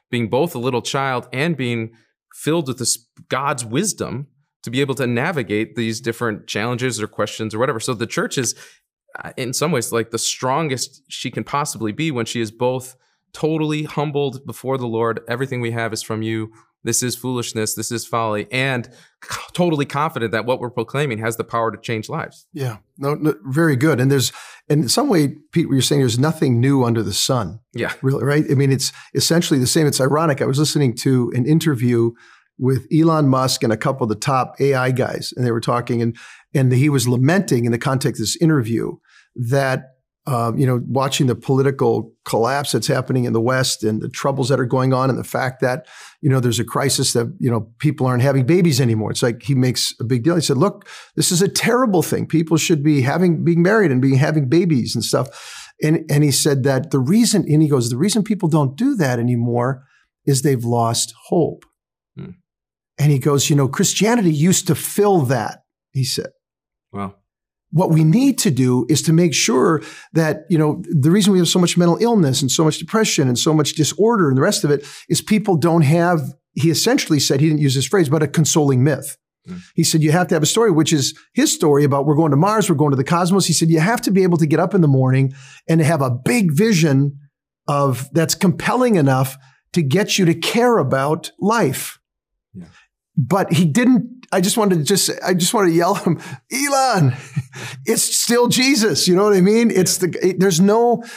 being both a little child and being filled with this God's wisdom to be able to navigate these different challenges or questions or whatever. So the church is, in some ways, like the strongest she can possibly be when she is both totally humbled before the Lord. Everything we have is from you. This is foolishness. This is folly. And totally confident that what we're proclaiming has the power to change lives. Yeah, no, very good. And there's, in some way, Pete, what you're saying, there's nothing new under the sun. Yeah. Really, right? I mean, it's essentially the same. It's ironic. I was listening to an interview with Elon Musk and a couple of the top AI guys, and they were talking, and he was lamenting in the context of this interview that watching the political collapse that's happening in the West and the troubles that are going on and the fact that, there's a crisis that, people aren't having babies anymore. It's like he makes a big deal. He said, look, this is a terrible thing. People should be being married and having babies and stuff. And he said that the reason people don't do that anymore is they've lost hope. Hmm. And he goes, Christianity used to fill that, he said. Wow. What we need to do is to make sure that, the reason we have so much mental illness and so much depression and so much disorder and the rest of it is people don't have, he essentially said, he didn't use this phrase, but a consoling myth. Mm. He said, you have to have a story, which is his story about we're going to Mars, we're going to the cosmos. He said, you have to be able to get up in the morning and have a big vision that's compelling enough to get you to care about life. Yeah. But he didn't. I just wanted to yell at him, Elon, it's still Jesus. You know what I mean? There is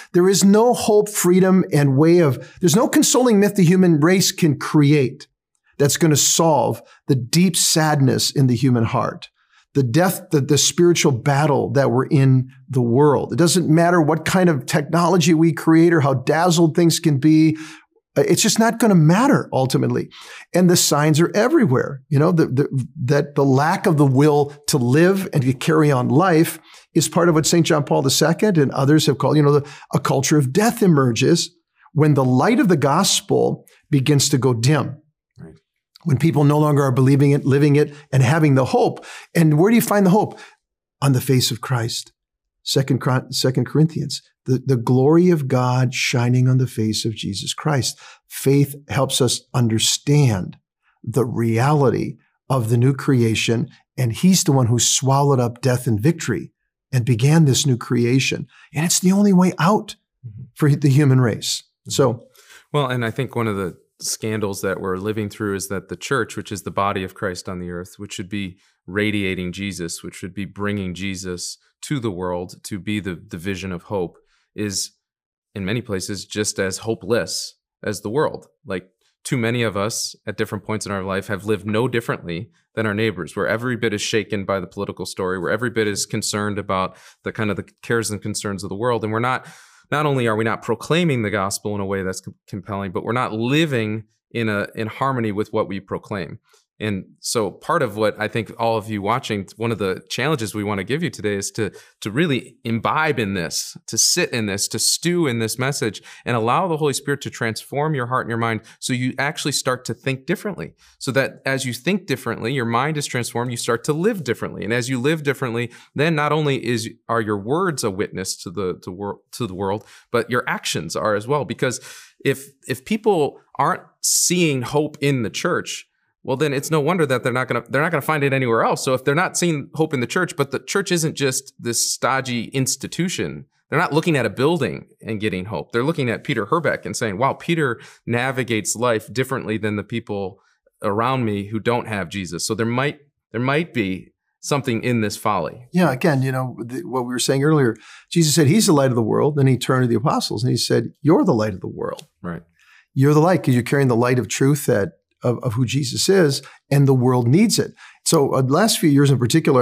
no hope, freedom, and there's no consoling myth the human race can create that's going to solve the deep sadness in the human heart, the spiritual battle that we're in the world. It doesn't matter what kind of technology we create or how dazzled things can be. It's just not going to matter ultimately. And the signs are everywhere, that the lack of the will to live and to carry on life is part of what St. John Paul II and others have called, a culture of death emerges when the light of the gospel begins to go dim. Right. When people no longer are believing it, living it, and having the hope. And where do you find the hope? On the face of Christ. 2 Corinthians. The glory of God shining on the face of Jesus Christ. Faith helps us understand the reality of the new creation, and he's the one who swallowed up death and victory and began this new creation. And it's the only way out for the human race. So, well, and I think one of the scandals that we're living through is that the church, which is the body of Christ on the earth, which should be radiating Jesus, which should be bringing Jesus to the world to be the vision of hope, is in many places just as hopeless as the world. Like, too many of us at different points in our life have lived no differently than our neighbors. We're every bit is shaken by the political story. We're every bit is concerned about the kind of the cares and concerns of the world. And we're not only are we not proclaiming the gospel in a way that's compelling, but we're not living in harmony with what we proclaim. And so part of what I think all of you watching, one of the challenges we want to give you today is to really imbibe in this, to sit in this, to stew in this message, and allow the Holy Spirit to transform your heart and your mind so you actually start to think differently. So that as you think differently, your mind is transformed, you start to live differently. And as you live differently, then not only are your words a witness to the world, but your actions are as well. Because if people aren't seeing hope in the church, well, then it's no wonder that they're not going to find it anywhere else. So if they're not seeing hope in the church, but the church isn't just this stodgy institution, they're not looking at a building and getting hope. They're looking at Peter Herbeck and saying, wow, Peter navigates life differently than the people around me who don't have Jesus. So there might be something in this folly. Yeah, again, what we were saying earlier, Jesus said he's the light of the world. Then he turned to the apostles and he said, you're the light of the world. Right. You're the light because you're carrying the light of truth of who Jesus is, and the world needs it. So the last few years in particular, I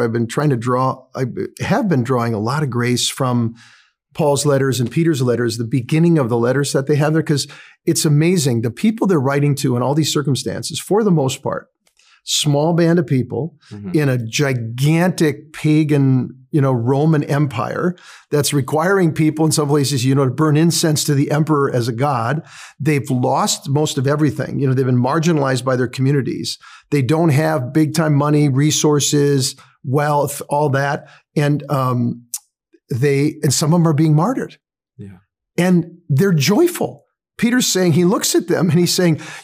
have been drawing a lot of grace from Paul's letters and Peter's letters, the beginning of the letters that they have there, because it's amazing. The people they're writing to in all these circumstances, for the most part, small band of people in a gigantic pagan, Roman empire that's requiring people in some places, to burn incense to the emperor as a god. They've lost most of everything. They've been marginalized by their communities. They don't have big time money, resources, wealth, all that. And some of them are being martyred. Yeah. And they're joyful Peter's saying, he looks at them and he's saying,